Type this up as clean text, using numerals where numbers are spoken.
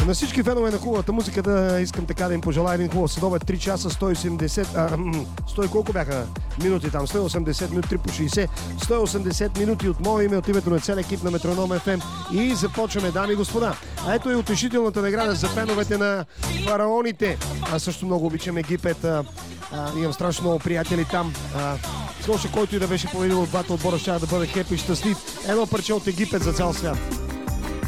На всички фенове на хубавата музика да искам така да им пожелая един хубав следобед, 3 часа, 180, 100 колко бяха минути там, 180 минути, 3 по 60, 180 минути от мое име, от името на целия екип на Метроном FM и започваме, дами и господа. А ето и утешителната награда за феновете на фараоните. Аз също много обичам Египет, имам страшно много приятели там. Слушай, който и да беше победил от двата отбора, ще да бъде хепи и щастлив. Едно парче от Египет за цял свят.